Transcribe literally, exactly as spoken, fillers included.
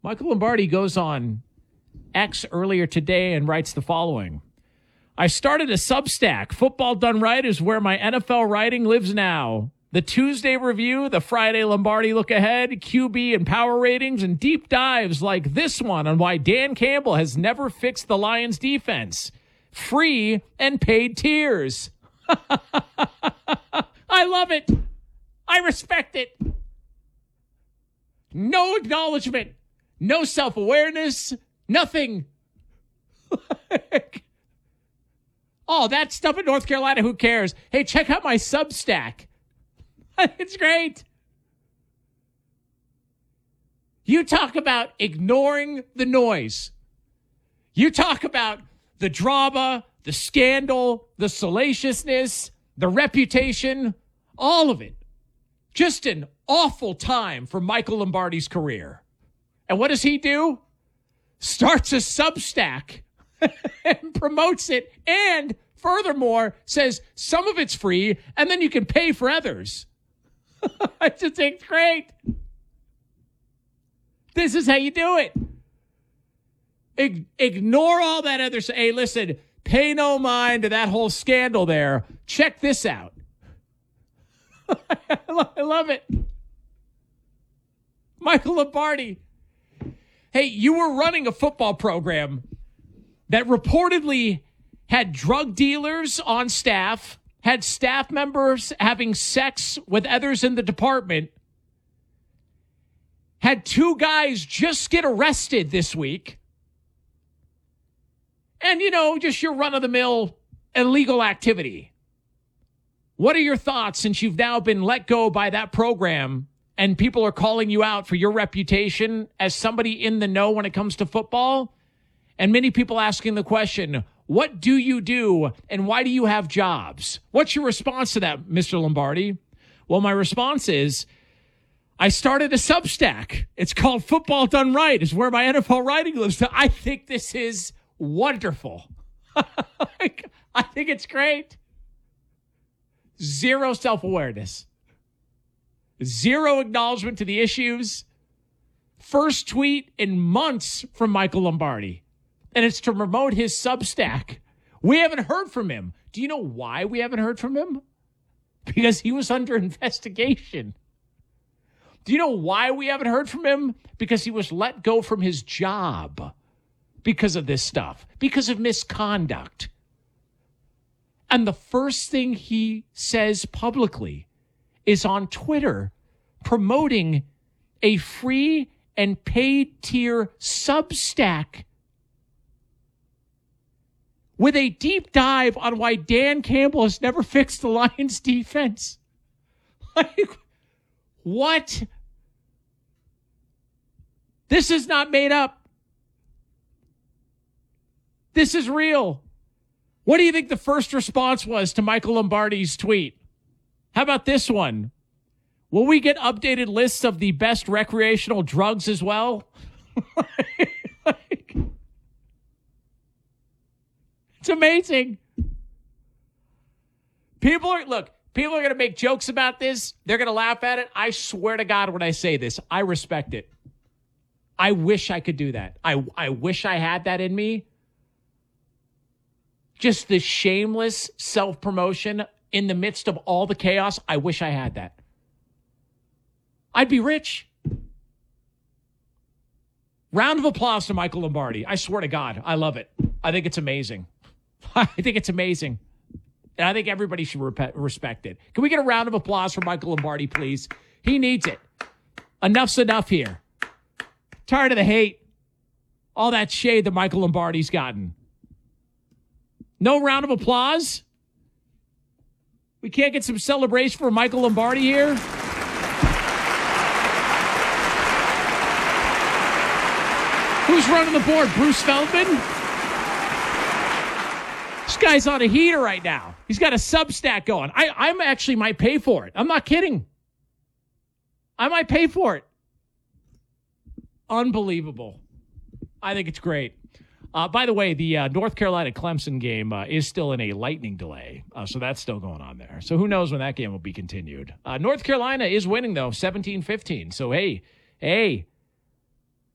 Michael Lombardi goes on X earlier today and writes the following. I started a Substack. Football Done Right is where my N F L writing lives now. The Tuesday review, the Friday Lombardi look ahead, Q B and power ratings, and deep dives like this one on why Dan Campbell has never fixed the Lions defense. Free and paid tiers. I love it. I respect it. No acknowledgement. No self-awareness. Nothing. Oh, that stuff in North Carolina, who cares? Hey, check out my Substack. It's great. You talk about ignoring the noise. You talk about the drama, the scandal, the salaciousness, the reputation, all of it. Just an awful time for Michael Lombardi's career. And what does he do? Starts a Substack and promotes it, and furthermore says some of it's free and then you can pay for others. I just think it's great. This is how you do it. Ig- ignore all that other stuff. Hey, listen, pay no mind to that whole scandal there. Check this out. I love it. Michael Lombardi. Hey, you were running a football program that reportedly had drug dealers on staff, had staff members having sex with others in the department, had two guys just get arrested this week, and, you know, just your run-of-the-mill illegal activity. What are your thoughts since you've now been let go by that program and people are calling you out for your reputation as somebody in the know when it comes to football? And many people asking the question, what do you do and why do you have jobs? What's your response to that, Mister Lombardi? Well, my response is, I started a Substack. It's called Football Done Right. It's where my N F L writing lives. I think this is wonderful. I think it's great. Zero self-awareness. Zero acknowledgement to the issues. First tweet in months from Michael Lombardi. And it's to promote his Substack. We haven't heard from him. Do you know why we haven't heard from him? Because he was under investigation. Do you know why we haven't heard from him? Because he was let go from his job because of this stuff, because of misconduct. And the first thing he says publicly is on Twitter promoting a free and paid tier Substack with a deep dive on why Dan Campbell has never fixed the Lions defense. Like, what? This is not made up. This is real. What do you think the first response was to Michael Lombardi's tweet? How about this one? Will we get updated lists of the best recreational drugs as well? Like, it's amazing. People are, look, people are going to make jokes about this. They're going to laugh at it. I swear to God when I say this, I respect it. I wish I could do that. I, I wish I had that in me. Just the shameless self-promotion in the midst of all the chaos. I wish I had that. I'd be rich. Round of applause to Michael Lombardi. I swear to God, I love it. I think it's amazing. I think it's amazing. And I think everybody should rep- respect it. Can we get a round of applause for Michael Lombardi, please? He needs it. Enough's enough here. Tired of the hate. All that shade that Michael Lombardi's gotten. No round of applause? We can't get some celebration for Michael Lombardi here? Who's running the board? Bruce Feldman? This guy's on a heater right now. He's got a Substack going. I I'm actually might pay for it. I'm not kidding. I might pay for it. Unbelievable. I think it's great. Uh, by the way, the uh, North Carolina-Clemson game uh, is still in a lightning delay, uh, so that's still going on there. So who knows when that game will be continued. Uh, North Carolina is winning, though, seventeen fifteen. So, hey, hey,